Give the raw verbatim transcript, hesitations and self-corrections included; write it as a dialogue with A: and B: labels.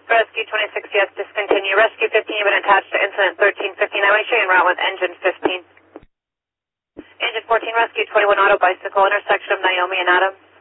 A: Rescue twenty-six, yes, discontinue. Rescue fifteen, you've been attached to incident thirteen fifteen. I want to show you en route with engine fifteen. Engine fourteen, Rescue twenty-one, auto bicycle, intersection of Naomi and Adams.